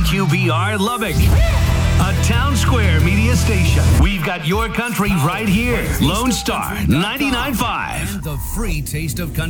KQBR Lubbock, a Town Square media station. We've got your country right here. Lone Star 99.5. And the free taste of country.